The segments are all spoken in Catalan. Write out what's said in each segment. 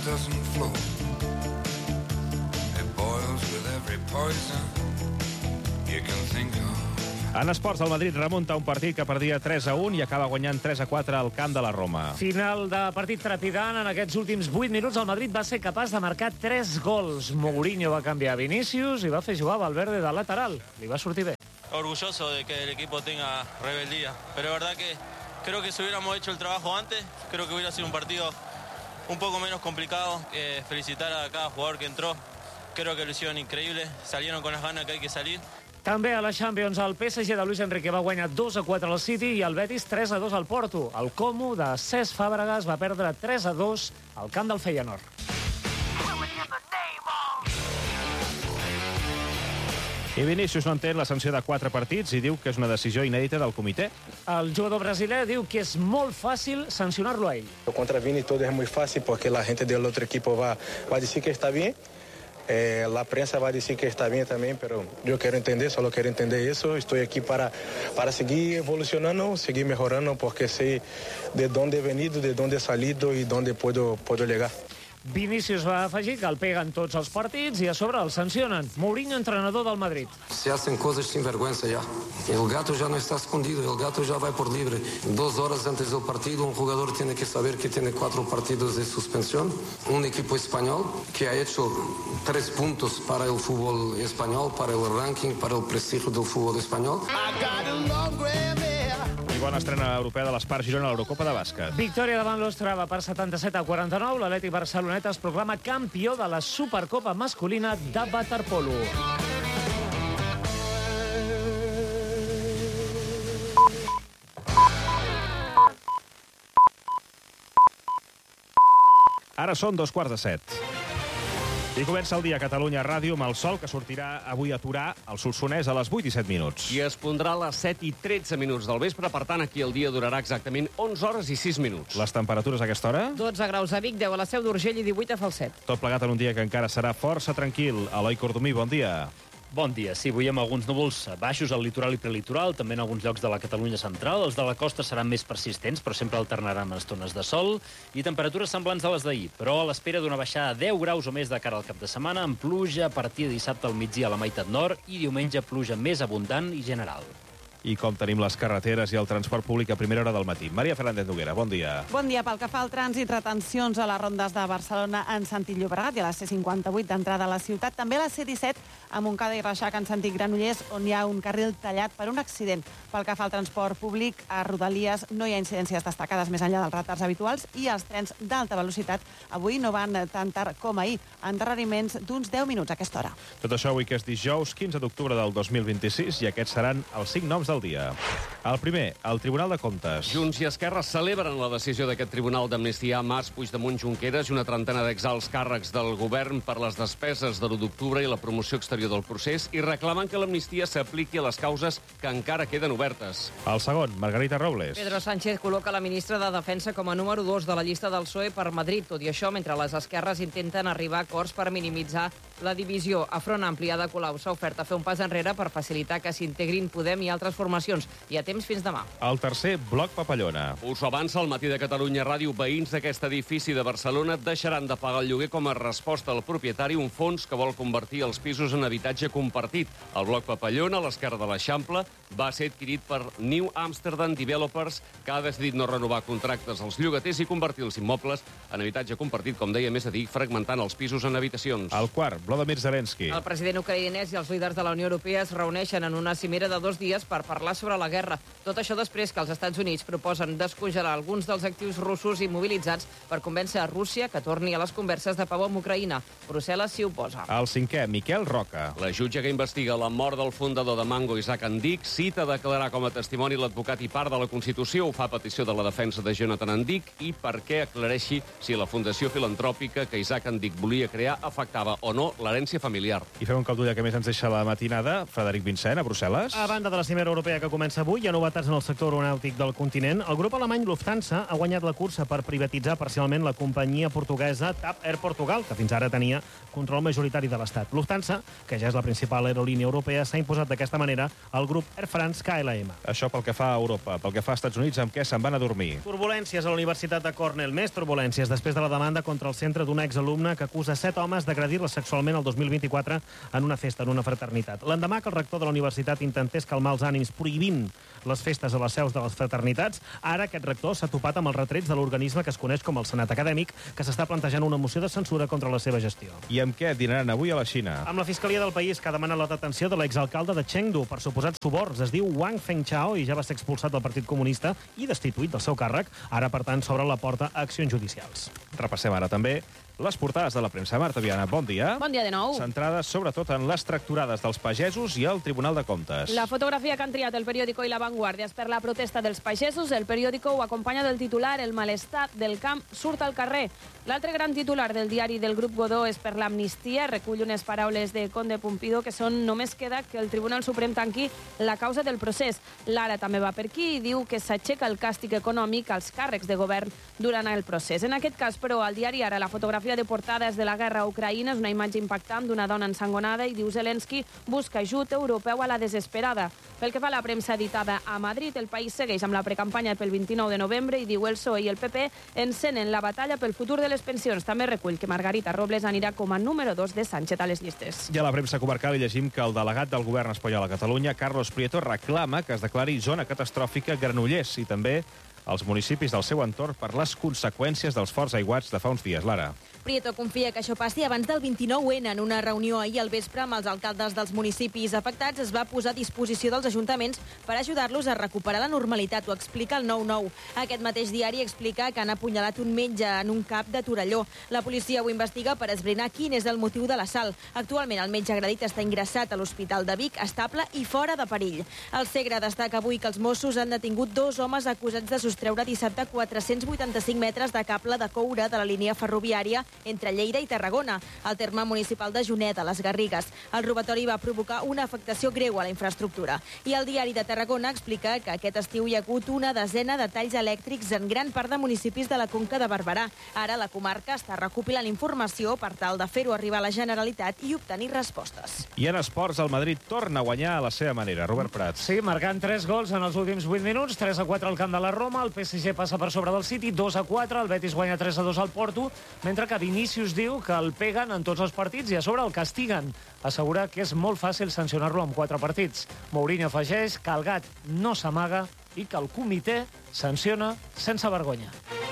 doesn't flow. It boils with every poison you can think of. En esports, el Madrid remunta un partit que perdia 3-1 i acaba guanyant 3-4 al camp de la Roma. Final de partit trepidant. En aquests últims 8 minuts el Madrid va ser capaç de marcar 3 gols. Mourinho va canviar Vinícius i va fer jugar Valverde de lateral. Li va sortir bé. Orgulloso de que el equipo tenga rebeldía, pero es verdad que creo que si hubiéramos hecho el trabajo antes, creo que hubiera sido un partido un poco menos complicado. Felicitar a cada jugador que entró, creo que lo hicieron increíble, salieron con las ganas que hay que salir. També a la Champions, el PSG de Luis Enrique va guanyar 2-4 al City i el Betis 3-2 al Porto. El Como de Cesc Fàbregas va perdre 3-2 al camp del Feyenoord. I Vinícius no entén la sanció de 4 partits i diu que és una decisió inèdita del comitè. El jugador brasiler diu que és molt fàcil sancionar-lo a ell. Contra Vini todo es muy fácil porque la gente del otro equipo va a decir que está bien. La prensa va a decir que está bien también, pero yo quiero entender, solo quiero entender eso. Estoy aquí para seguir evolucionando, seguir mejorando, porque sé de dónde he venido, de dónde he salido y dónde puedo llegar. Vinícius va afegir que el peguen tots els partits i a sobre el sancionen. Mourinho, entrenador del Madrid. Se hacen cosas sin vergüenza ya. El gato ya no está escondido, el gato ya va por libre. 2 horas antes del partido, un jugador tiene que saber que tiene 4 partidos de suspensión. Un equipo español que ha hecho 3 puntos para el fútbol español, para el ranking, para el prestigio del fútbol español. I bona estrena europea de l'Espart Girona a l'Eurocopa de bàsquet. Victòria davant l'Ostrava per 77-49. L'Atlètic Barceloneta es proclama campió de la Supercopa masculina de waterpolo. Ara són 2:15. I comença el dia a Catalunya Ràdio amb el sol que sortirà avui a Torà, al Solsonès, a les 8:17. I es pondrà a les 7:13 del vespre, per tant, aquí el dia durarà exactament 11 hores i 6 minuts. Les temperatures a aquesta hora? 12 graus a Vic, 10 a la Seu d'Urgell i 18 a Falset. Tot plegat en un dia que encara serà força tranquil. Eloi Cordomí, bon dia. Bon dia. Sí, avui amb alguns núvols baixos al litoral i prelitoral, també en alguns llocs de la Catalunya central. Els de la costa seran més persistents, però sempre alternaran estones de sol i temperatures semblants a les d'ahir, però a l'espera d'una baixada de 10 graus o més de cara al cap de setmana, amb pluja a partir de dissabte al migdia a la meitat nord i diumenge pluja més abundant i general. I com tenim les carreteres i el transport públic a primera hora del matí. Maria Fernández Noguera, bon dia. Bon dia. Pel que fa al trànsit, retencions a les rondes de Barcelona en sentit Llobregat i a la C58 d'entrada a la ciutat. També a la C17 a Montcada i Reixac en sentit Granollers, on hi ha un carril tallat per un accident. Pel que fa al transport públic, a Rodalies no hi ha incidències destacades més enllà dels retards habituals i els trens d'alta velocitat avui no van tan tard com ahir, endarreriments d'uns 10 minuts a aquesta hora. Tot això avui que és dijous 15 d'octubre del 2026 i aquests seran els 5 noms del dia. El primer, el Tribunal de Comptes. Junts i Esquerra celebren la decisió d'aquest tribunal d'amnistiar Mas, Puigdemont, Junqueras i una trentena d'exalts càrrecs del govern per les despeses de l'1 d'octubre i la promoció exterior del procés i reclamen que l'amnistia s'apliqui a les causes que encara queden obertes. El segon, Margarita Robles. Pedro Sánchez col·loca la ministra de Defensa com a número 2 de la llista del PSOE per Madrid. Tot i això, mentre les esquerres intenten arribar a acords per minimitzar la divisió, a Front Ampli Ada Colau s'ha ofert a fer un pas enrere per facilitar que s'integrin Podem i altres formacions. Hi ha temps fins demà. El tercer, Bloc Papallona. Us ho avança al matí de Catalunya Ràdio. Veïns d'aquest edifici de Barcelona deixaran de pagar el lloguer com a resposta al propietari, un fons que vol convertir els pisos en habitatge compartit. El Bloc Papallona, a l'esquerra de l'Eixample, va ser adquirit per New Amsterdam Developers, que ha decidit no renovar contractes als llogaters i convertir els immobles en habitatge compartit, com deia, més a dir, fragmentant els pisos en habitacions. El quart, Volodymyr Zelensky. El president ucraïnès i els líders de la Unió Europea es reuneixen en una cimera de 2 dies per parlar sobre la guerra. Tot això després que els Estats Units proposen descongelar alguns dels actius russos immobilitzats per convèncer a Rússia que torni a les converses de pau amb Ucraïna. Brussel·les s'hi oposa. El cinquè, Miquel Roca. La jutge que investiga la mort del fundador de Mango, Isaac Andic, cita a declarar com a testimoni l'advocat i part de la Constitució. Ho fa a petició de la defensa de Jonathan Andic i perquè aclareixi si la fundació filantròpica que Isaac Andic volia crear afectava o no l'herència familiar. I fem un cop d'ull que més ens deixa la matinada. Frederic Vincent, a Brussel·les. A banda de la cimera europea que comença avui. Hi ha novetats en el sector aeronàutic del continent. El grup alemany Lufthansa ha guanyat la cursa per privatitzar parcialment la companyia portuguesa TAP Air Portugal, que fins ara tenia control majoritari de l'Estat. Lufthansa, que ja és la principal aerolínia europea, s'ha imposat d'aquesta manera al grup Air France KLM. Això pel que fa a Europa. Pel que fa als Estats Units, amb què se'n van a dormir? Turbulències a la Universitat de Cornell. Més turbulències després de la demanda contra el centre d'un exalumne que acusa 7 homes d'agredir-la sexualment el 2024 en una festa, en una fraternitat. L'endemà que el rector de la universitat intentés calmar els ànims prohibint les festes a les seus de les fraternitats, ara aquest rector s'ha topat amb els retrets de l'organisme que es coneix com el Senat Acadèmic, que s'està plantejant una moció de censura contra la seva gestió. I amb què dinaran avui a la Xina? Amb la Fiscalia del país, que demana la detenció de l'exalcalde de Chengdu per suposats suborns. Es diu Wang Fengchao i ja va ser expulsat del Partit Comunista i destituït del seu càrrec. Ara, per tant, s'obre la porta a accions judicials. Repassem ara també les portades de la premsa. Marta Viana, bon dia. Bon dia de nou. Centrades sobretot en les tracturades dels pagesos i el Tribunal de Comptes. La fotografia que han triat el periòdico i La Vanguardia és per la protesta dels pagesos. El periòdico ho acompanya del titular: el malestar del camp surt al carrer. L'altre gran titular del diari del grup Godó és per l'amnistia. Recull unes paraules de Conde Pumpido que són: només queda que el Tribunal Suprem tanqui la causa del procés. L'Ara també va per aquí i diu que s'aixeca el càstig econòmic als càrrecs de govern durant el procés. En aquest cas, però, al diari Ara, la fotografia de portada és de la guerra a Ucraïna. És una imatge impactant d'una dona ensangonada i diu: Zelensky busca ajut europeu a la desesperada. Pel que fa a la premsa editada a Madrid, El País segueix amb la precampanya pel 29 de novembre i diu: el PSOE i el PP encenen la batalla pel futur de les pensions. També recull que Margarita Robles anirà com a número 2 de Sánchez a les llistes. I a la premsa comarcal hi llegim que el delegat del govern espanyol a Catalunya, Carlos Prieto, reclama que es declari zona catastròfica Granollers i també els municipis del seu entorn per les conseqüències dels forts aiguats de fa uns dies. Lara. Prieto confia que això passi abans del 29N. En una reunió ahir al vespre amb els alcaldes dels municipis afectats es va posar a disposició dels ajuntaments per ajudar-los a recuperar la normalitat. Ho explica el 9-9. Aquest mateix diari explica que han apunyalat un metge en un CAP de Torelló. La policia ho investiga per esbrinar quin és el motiu de l'assalt. Actualment el metge agredit està ingressat a l'Hospital de Vic, estable i fora de perill. El Segre destaca avui que els Mossos han detingut 2 homes acusats de sostreure dissabte 485 metres de cable de coure de la línia ferroviària entre Lleida i Tarragona, al terme municipal de Jonet, a les Garrigues. El robatori va provocar una afectació greu a la infraestructura. I el diari de Tarragona explica que aquest estiu hi ha hagut una desena de talls elèctrics en gran part de municipis de la Conca de Barberà. Ara la comarca està recopilant informació per tal de fer-ho arribar a la Generalitat i obtenir respostes. I en esports, el Madrid torna a guanyar a la seva manera. Robert Prats. Sí, marcant 3 gols en els últims 8 minuts, 3-4 al camp de la Roma, el PSG passa per sobre del City, 2-4, el Betis guanya 3-2 al Porto, mentre que Vinícius diu que el peguen en tots els partits i a sobre el castiguen. Assegura que és molt fàcil sancionar-lo amb 4 partits. Mourinho afegeix que el gat no s'amaga i que el comitè sanciona sense vergonya.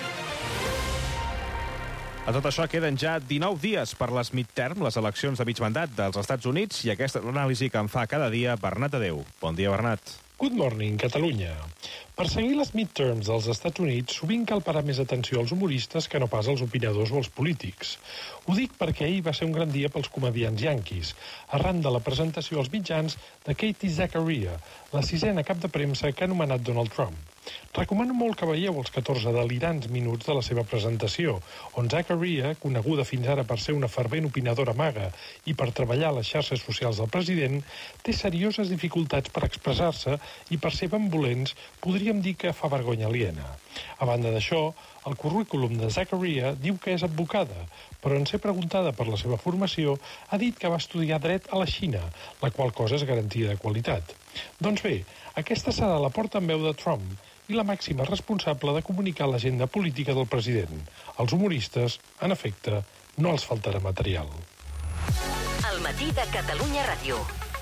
A tot això queden ja 19 dies per les midterm, les eleccions de mig mandat dels Estats Units, i aquesta és l'anàlisi que en fa cada dia Bernat Adeu. Bon dia, Bernat. Good morning, Catalunya. Per seguir les midterms dels Estats Units, sovint cal parar més atenció als humoristes que no pas als opinadors o als polítics. Ho dic perquè ahir va ser un gran dia pels comediants yanquis, arran de la presentació als mitjans de Katie Zachariah, la 6a cap de premsa que ha nomenat Donald Trump. Recomano molt que veieu els 14 delirants minuts de la seva presentació, on Zachariah, coneguda fins ara per ser una fervent opinadora maga i per treballar a les xarxes socials del president, té serioses dificultats per expressar-se i per ser benvolents podríem dir que fa vergonya aliena. A banda d'això, el currículum de Zachariah diu que és advocada, però en ser preguntada per la seva formació ha dit que va estudiar dret a la Xina, la qual cosa és garantia de qualitat. Doncs bé, aquesta serà la portaveu de Trump i la màxima responsable de comunicar l'agenda política del president. Als humoristes, en efecte, no els faltarà material. Al matí de Catalunya Ràdio.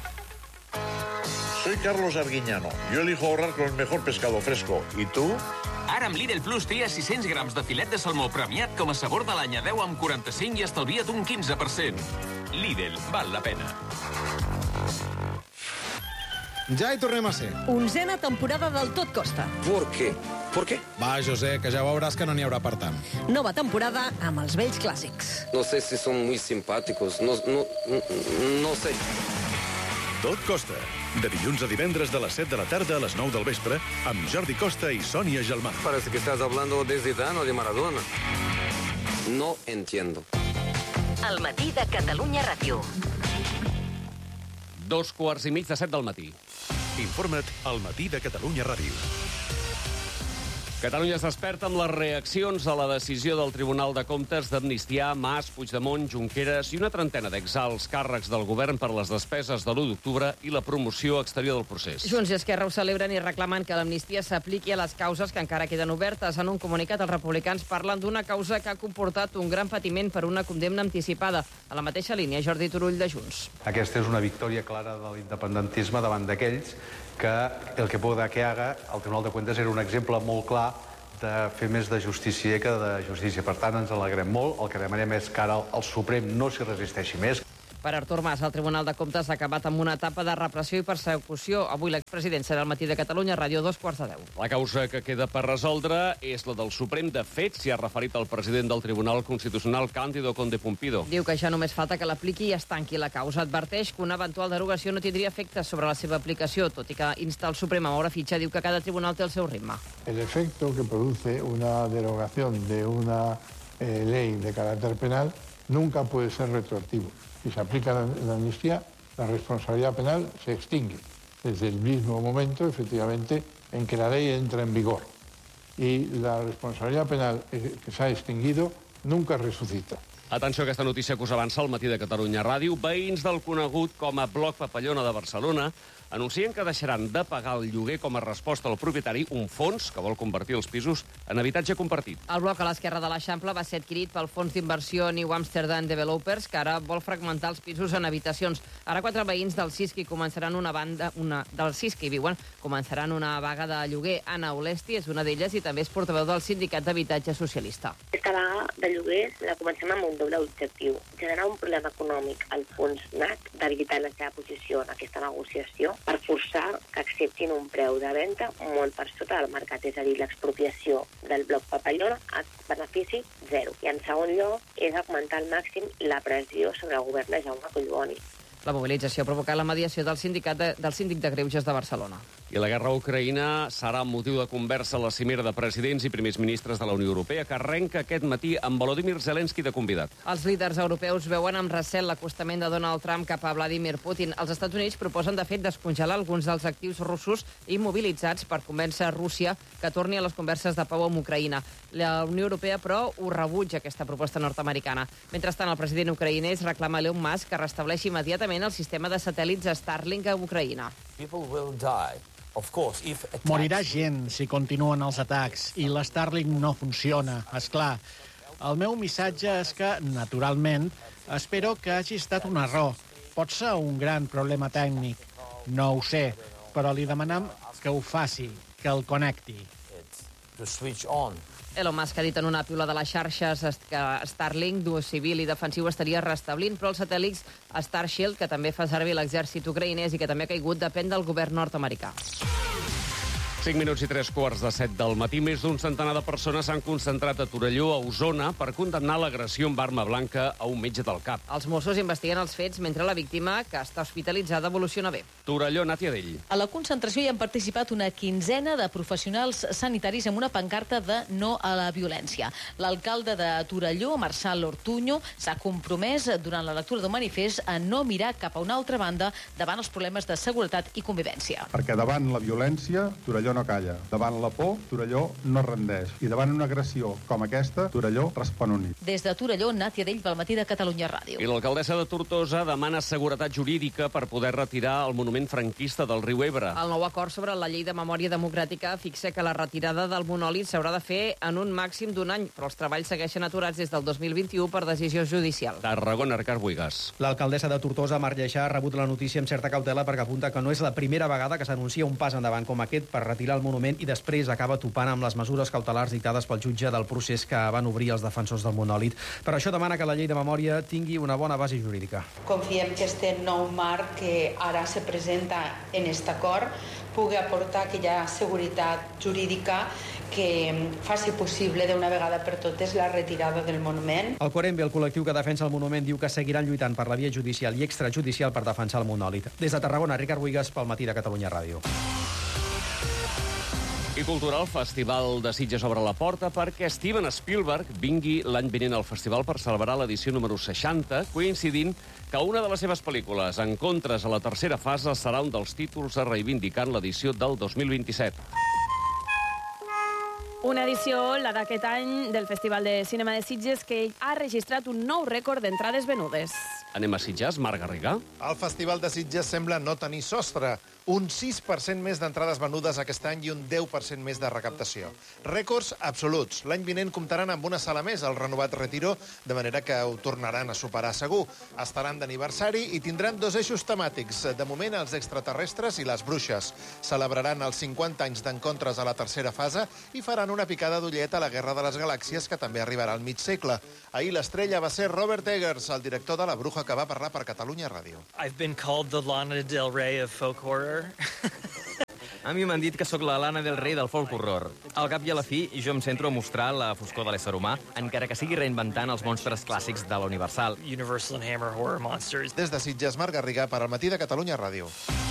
Soy Carlos Arguiñano. Yo elijo ahorrar con el mejor pescado fresco. ¿Y tú? Ara amb Lidl Plus tria 600 grams de filet de salmó premiat com a sabor de l'any a 10 amb 45 i estalvia't un 15%. Lidl, val la pena. Ja hi tornem a ser. 11a temporada del Tot Costa. ¿Por qué? ¿Por qué? Va, José, que ja veuràs que no n'hi haurà per tant. Nova temporada amb els vells clàssics. No sé si son muy simpáticos, no sé. Tot Costa, de dilluns a divendres de les 7 de la tarda a les 9 del vespre, amb Jordi Costa i Sònia Gelmà. Parece que estás hablando de Zidane o de Maradona. No entiendo. Al matí de Catalunya Ràdio. 2:15 del matí. Informa't al Matí de Catalunya Ràdio. Catalunya es desperta amb les reaccions a la decisió del Tribunal de Comptes d'amnistiar Mas, Puigdemont, Junqueras i una trentena d'exalts càrrecs del govern per les despeses de l'1 d'octubre i la promoció exterior del procés. Junts i Esquerra ho celebren i reclamen que l'amnistia s'apliqui a les causes que encara queden obertes. En un comunicat, els republicans parlen d'una causa que ha comportat un gran patiment per una condemna anticipada. A la mateixa línia, Jordi Turull, de Junts. Aquesta és una victòria clara de l'independentisme davant d'aquells que el que pueda que haga, el Tribunal de Cuentas era un exemple molt clar de fer més de justícia que de justícia. Per tant, ens alegrem molt. El que demanem és que ara el Suprem no s'hi resisteixi més. Per Artur Mas, el Tribunal de Comptes ha acabat amb una etapa de repressió i persecució. Avui l'expresident serà al Matí de Catalunya Ràdio, 2:45. La causa que queda per resoldre és la del Suprem. De fet, s'hi ha referit el president del Tribunal Constitucional, Cándido Conde Pumpido. Diu que ja només falta que l'apliqui i es tanqui la causa. Adverteix que una eventual derogació no tindria efectes sobre la seva aplicació, tot i que insta el Suprem a moure fitxa. Diu que cada tribunal té el seu ritme. El efecto que produce una derogación de una ley de carácter penal nunca puede ser retroactivo. Si se aplica la amnistía, la responsabilidad penal se extingue desde el mismo momento, efectivamente, en que la ley entra en vigor. Y la responsabilidad penal que se ha extinguido nunca resucita. Atenció a aquesta notícia que us avança al Matí de Catalunya Ràdio. Veïns del conegut com a Bloc Papallona de Barcelona anuncien que deixaran de pagar el lloguer com a resposta al propietari, un fons que vol convertir els pisos en habitatge compartit. El bloc a l'esquerra de l'Eixample va ser adquirit pel fons d'inversió New Amsterdam Developers, que ara vol fragmentar els pisos en habitacions. Ara 4 veïns del Sisqui començaran començaran una vaga de lloguer. Anna Olesti és una d'elles i també és portaveu del Sindicat d'Habitatge Socialista. Aquesta vaga de lloguers la comencem amb un doble objectiu: generar un problema econòmic al fons NAT, debilitar la seva posició en aquesta negociació, per forçar que acceptin un preu de venda molt per sota del mercat, és a dir, l'expropiació del bloc Papallona a benefici zero. I en segon lloc és augmentar al màxim la pressió sobre el govern de Jaume Collboni. La mobilització ha provocat la mediació del Síndic de Greuges de Barcelona. I la guerra a Ucraïna serà motiu de conversa a la cimera de presidents i primers ministres de la Unió Europea, que arrenca aquest matí amb Volodymyr Zelensky de convidat. Els líders europeus veuen amb recel l'acostament de Donald Trump cap a Vladimir Putin. Els Estats Units proposen, de fet, descongelar alguns dels actius russos immobilitzats per convèncer Rússia que torni a les converses de pau amb Ucraïna. La Unió Europea, però, ho rebutja, aquesta proposta nord-americana. Mentrestant, el president ucraïnès reclama a Elon Musk que restableixi immediatament el sistema de satèl·lits Starlink a Ucraïna. Morirà gent si continuen els atacs i l'Starlink no funciona, és clar. El meu missatge és que, naturalment, espero que hagi estat un error. Pot ser un gran problema tècnic, no ho sé, però li demanem que ho faci, que el connecti. Elon Musk ha dit en una piula de les xarxes que Starlink, d'ús civil i defensiu, estaria restablint, però els satèl·lits Starshield, que també fa servir l'exèrcit ucraïnès i que també ha caigut, depèn del govern nord-americà. 5 minuts i 3:15 del matí. Més d'un centenar de persones s'han concentrat a Torelló, a Osona, per condemnar l'agressió amb arma blanca a un metge del CAP. Els Mossos investiguen els fets mentre la víctima, que està hospitalitzada, evoluciona bé. Torelló, Nàtia Dell. A la concentració hi han participat una quinzena de professionals sanitaris amb una pancarta de no a la violència. L'alcalde de Torelló, Marçal Ortuño, s'ha compromès durant la lectura d'un manifest a no mirar cap a una altra banda davant els problemes de seguretat i convivència. Perquè davant la violència, Torelló no calla. Davant la por, Torelló no rendeix. I davant una agressió com aquesta, Torelló respon unit. Des de Torelló, Nàtia Dell, pel Matí de Catalunya Ràdio. I l'alcaldessa de Tortosa demana seguretat jurídica per poder retirar el monument franquista del riu Ebre. El nou acord sobre la llei de memòria democràtica fixa que la retirada del monòlit s'haurà de fer en un màxim d'un any, però els treballs segueixen aturats des del 2021 per decisió judicial. Tarragona, Arcar Buigas. L'alcaldessa de Tortosa, Mar Lleixà, ha rebut la notícia amb certa cautela perquè apunta que no és la primera vegada que s'anuncia un pas endavant com aquest per retirar el monument i després acaba topant amb les mesures cautelars dictades pel jutge del procés que van obrir els defensors del monòlit. Per això demana que la llei de memòria tingui una bona base jurídica. Confiem que este nou marc que ara se presenta en aquest acord pugui aportar aquella seguretat jurídica que faci possible d'una vegada per totes la retirada del monument. El Corembe, el col·lectiu que defensa el monument, diu que seguiran lluitant per la via judicial i extrajudicial per defensar el monòlit. Des de Tarragona, Ricard Buigas, pel Matí de Catalunya Ràdio. I cultural, Festival de Sitges obre la porta perquè Steven Spielberg vingui l'any vinent al festival per celebrar l'edició número 60, coincidint que una de les seves pel·lícules, Encontres a la tercera fase, serà un dels títols a reivindicar en l'edició del 2027. Una edició, la d'aquest any, del Festival de Cinema de Sitges, que ha registrat un nou rècord d'entrades venudes. Anem a Sitges, Marc Garrigà. El Festival de Sitges sembla no tenir sostre. Un 6% més d'entrades venudes aquest any i un 10% més de recaptació. Rècords absoluts. L'any vinent comptaran amb una sala més, el renovat Retiro, de manera que ho tornaran a superar segur. Estaran d'aniversari i tindran 2 eixos temàtics. De moment, els extraterrestres i les bruixes. Celebraran els 50 anys d'Encontres a la tercera fase i faran una picada d'ullet a la Guerra de les Galàxies, que també arribarà al mig segle. Ahir l'estrella va ser Robert Eggers, el director de La Bruja, que va parlar per Catalunya Ràdio. I've been called the Lana Del Rey of folk horror. A mi m'han dit que sóc la Lana Del Rey del folk horror. Al cap i a la fi, jo em centro a mostrar la foscor de l'ésser humà, encara que sigui reinventant els monstres clàssics de la Universal. Universal and Hammer Horror Monsters. Des de Sitges, Marc Garrigà, per al Matí de Catalunya Ràdio.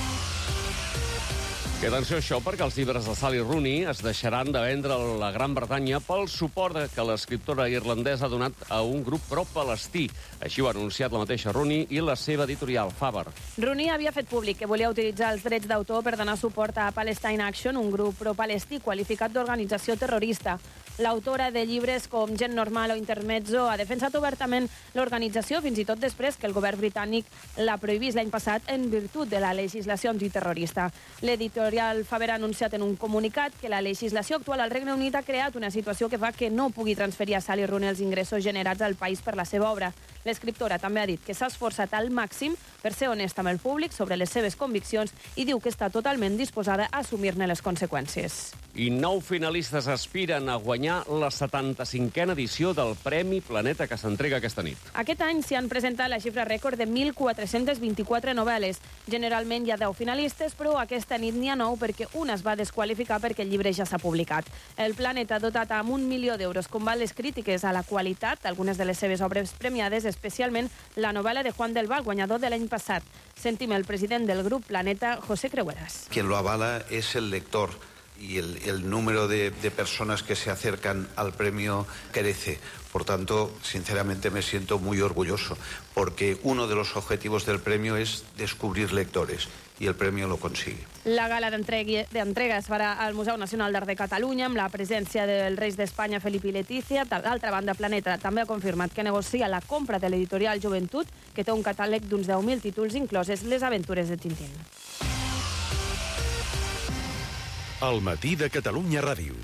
I atenció a això, perquè els llibres de Sally Rooney es deixaran de vendre a la Gran Bretanya pel suport que l'escriptora irlandesa ha donat a un grup pro-palestí. Així ho ha anunciat la mateixa Rooney i la seva editorial, Faber. Rooney havia fet públic que volia utilitzar els drets d'autor per donar suport a Palestine Action, un grup pro-palestí qualificat d'organització terrorista. L'autora de llibres com Gent Normal o Intermezzo ha defensat obertament l'organització, fins i tot després que el govern britànic la prohibís l'any passat en virtut de la legislació antiterrorista. L'editorial Faber ha anunciat en un comunicat que la legislació actual al Regne Unit ha creat una situació que fa que no pugui transferir a Sally Rooney els ingressos generats al país per la seva obra. L'escriptora també ha dit que s'ha esforçat al màxim per ser honesta amb el públic sobre les seves conviccions i diu que està totalment disposada a assumir-ne les conseqüències. I 9 finalistes aspiren a guanyar la 75a edició del Premi Planeta que s'entrega aquesta nit. Aquest any s'hi han presentat la xifra rècord de 1.424 novel·les. Generalment hi ha 10 finalistes, però aquesta nit n'hi ha 9 perquè una es va desqualificar perquè el llibre ja s'ha publicat. El Planeta ha dotat amb 1 milió d'euros combat les crítiques a la qualitat d'algunes de les seves obres premiades, especialment la novel·la de Juan del Val, guanyador de l'any passat. Sentim el president del grup Planeta, José Creueras. Quien lo avala es el lector. Y el número de personas que se acercan al premio crece. Por tanto, sinceramente me siento muy orgulloso, porque uno de los objetivos del premio es descubrir lectores, y el premio lo consigue. La gala d'entrega es farà al Museu Nacional d'Art de Catalunya amb la presència dels reis d'Espanya, Felip i Letícia. D'altra banda, Planeta també ha confirmat que negocia la compra de l'editorial Joventut, que té un catàleg d'uns 10.000 títols, incloses les aventures de Tintín. El Matí de Catalunya Ràdio.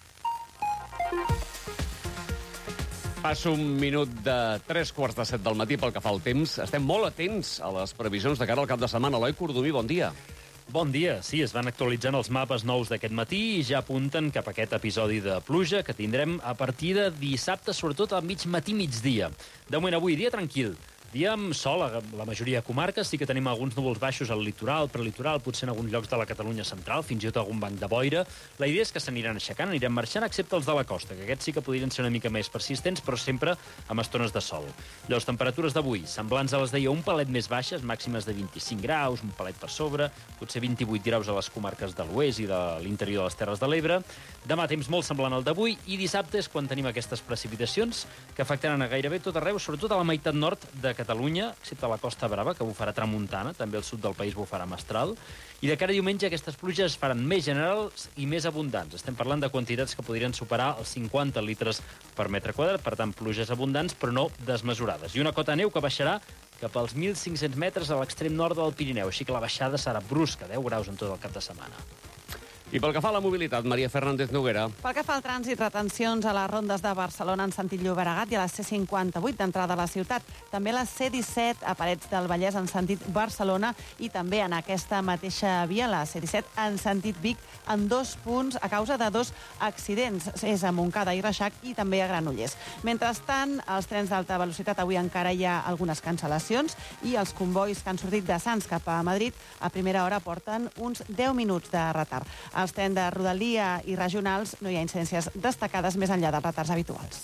Passa un minut de 3:15 del matí pel que fa al temps. Estem molt atents a les previsions de cara al cap de setmana. Eloi Cordomí, bon dia. Bon dia. Sí, es van actualitzant els mapes nous d'aquest matí i ja apunten cap a aquest episodi de pluja que tindrem a partir de dissabte, sobretot al migdia. De moment, avui, dia tranquil. Dia amb sol a la majoria de comarques, sí que tenim alguns núvols baixos al litoral, prelitoral, potser en alguns llocs de la Catalunya central, fins i tot algun banc de boira. La idea és que s'aniran aixecant, anirem marxant, excepte els de la costa, que aquests sí que podrien ser una mica més persistents, però sempre amb estones de sol. Les temperatures d'avui, semblants a les d'ahir, un palet més baixes, màximes de 25 graus, un palet per sobre, potser 28 graus a les comarques de l'oest i de l'interior de les Terres de l'Ebre. Demà temps molt semblant al d'avui i dissabte és quan tenim aquestes precipitacions que afectaran a gairebé tot arreu, sobretot a la meitat nord de Catalunya, excepte a la Costa Brava, que bufarà tramuntana, també al sud del país bufarà mestral, i de cara a diumenge aquestes pluges faran més generals i més abundants. Estem parlant de quantitats que podrien superar els 50 litres per metre quadrat, per tant, pluges abundants, però no desmesurades. I una cota de neu que baixarà cap als 1.500 metres a l'extrem nord del Pirineu, així que la baixada serà brusca, 10 graus en tot el cap de setmana. I pel que fa a la mobilitat, Maria Fernández Noguera. Pel que fa al trànsit, retencions a les rondes de Barcelona en sentit Llobregat i a la C58 d'entrada a la ciutat. També la C17 a Parets del Vallès en sentit Barcelona i també en aquesta mateixa via, la C17 en sentit Vic, en 2 punts a causa de 2 accidents. És a Montcada i Reixac i també a Granollers. Mentrestant, els trens d'alta velocitat avui encara hi ha algunes cancel·lacions i els convois que han sortit de Sants cap a Madrid a primera hora porten uns 10 minuts de retard. Als trens de Rodalia i regionals no hi ha incidències destacades més enllà dels retards habituals.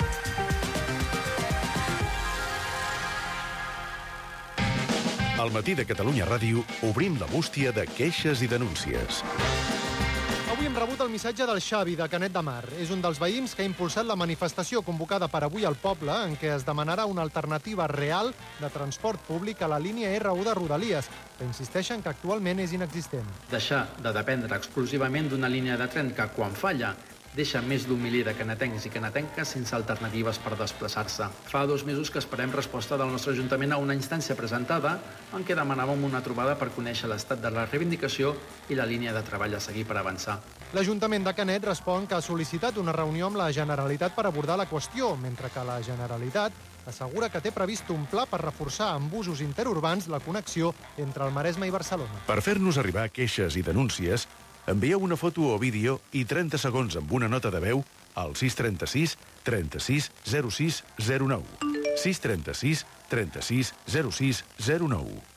Al Matí de Catalunya Ràdio obrim la bústia de queixes i denúncies. Avui hem rebut el missatge del Xavi, de Canet de Mar. És un dels veïns que ha impulsat la manifestació convocada per avui al poble, en què es demanarà una alternativa real de transport públic a la línia R1 de Rodalies, que insisteixen que actualment és inexistent. Deixar de dependre exclusivament d'una línia de tren que, quan falla, deixa més d'un miler de canetencs i canetenques sense alternatives per desplaçar-se. Fa 2 mesos que esperem resposta del nostre Ajuntament a una instància presentada en què demanàvem una trobada per conèixer l'estat de la reivindicació i la línia de treball a seguir per avançar. L'Ajuntament de Canet respon que ha sol·licitat una reunió amb la Generalitat per abordar la qüestió, mentre que la Generalitat assegura que té previst un pla per reforçar amb busos interurbans la connexió entre el Maresme i Barcelona. Per fer-nos arribar queixes i denúncies, envieu una foto o vídeo i 30 segons amb una nota de veu al 636 36 06 09. 636 36 06 09.